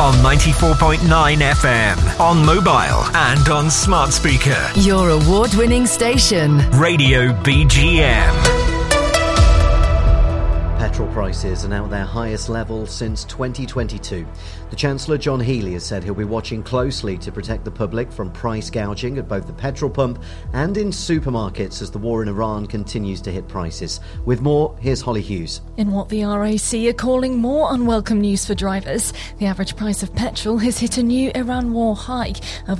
on 94.9 FM, on mobile and on smart speaker. Your award-winning station. Radio BGM. Petrol prices are now at their highest level since 2022. The Chancellor, John Healey, has said he'll be watching closely to protect the public from price gouging at both the petrol pump and in supermarkets as the war in Iran continues to hit prices. With more, here's Holly Hughes. In what the RAC are calling more unwelcome news for drivers, the average price of petrol has hit a new Iran war high of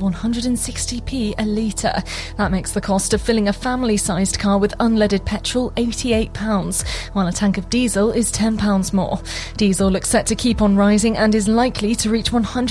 160p a litre. That makes the cost of filling a family-sized car with unleaded petrol £88, while a tank of diesel is £10 more. Diesel looks set to keep on rising and is likely to reach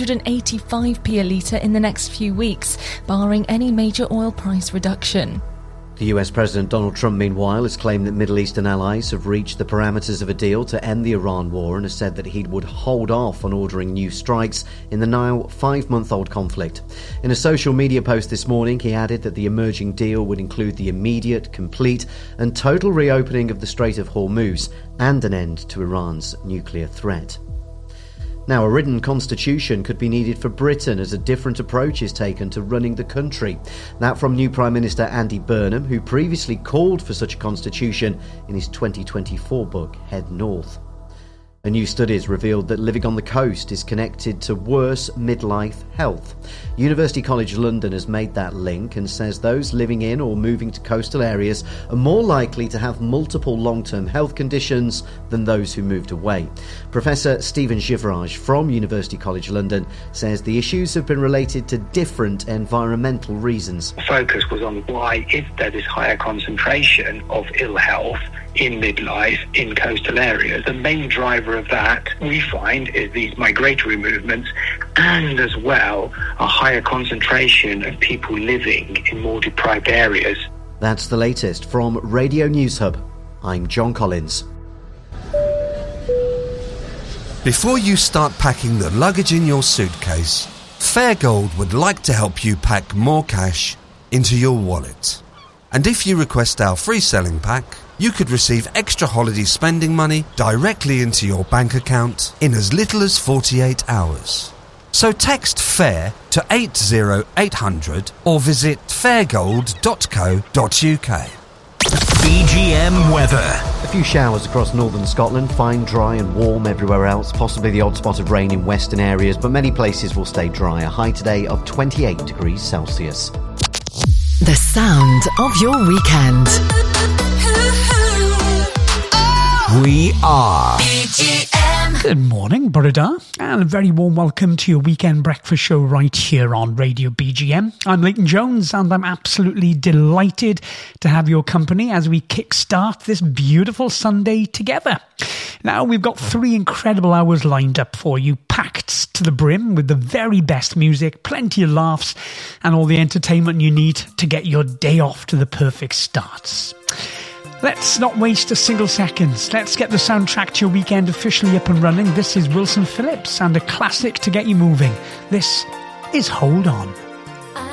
185p a litre in the next few weeks, barring any major oil price reduction. The US President Donald Trump, meanwhile, has claimed that Middle Eastern allies have reached the parameters of a deal to end the Iran war and has said that he would hold off on ordering new strikes in the now 5-month-old conflict. In a social media post this morning, he added that the emerging deal would include the immediate, complete and total reopening of the Strait of Hormuz and an end to Iran's nuclear threat. Now, a written constitution could be needed for Britain as a different approach is taken to running the country. That from new Prime Minister Andy Burnham, who previously called for such a constitution in his 2024 book, Head North. A new study has revealed that living on the coast is connected to worse midlife health. University College London has made that link and says those living in or moving to coastal areas are more likely to have multiple long-term health conditions than those who moved away. Professor Stephen Givrage from University College London says the issues have been related to different environmental reasons. The focus was on why is there this higher concentration of ill health in midlife in coastal areas. The main driver of that, we find, is these migratory movements and as well a higher concentration of people living in more deprived areas. That's the latest from Radio News Hub. I'm John Collins. Before you start packing the luggage in your suitcase, Fairgold would like to help you pack more cash into your wallet. And if you request our free selling pack, you could receive extra holiday spending money directly into your bank account in as little as 48 hours. So text FAIR to 80800 or visit fairgold.co.uk. BGM weather. A few showers across northern Scotland, fine, dry and warm everywhere else, possibly the odd spot of rain in western areas, but many places will stay dry. A high today of 28 degrees Celsius. The sound of your weekend. We are BGM. Good morning, Burrada, and a very warm welcome to your weekend breakfast show right here on Radio BGM. I'm Leighton Jones, and I'm absolutely delighted to have your company as we kickstart this beautiful Sunday together. Now, we've got 3 incredible hours lined up for you, packed to the brim with the very best music, plenty of laughs, and all the entertainment you need to get your day off to the perfect start. Let's not waste a single second. Let's get the soundtrack to your weekend officially up and running. This is Wilson Phillips and a classic to get you moving. This is Hold On.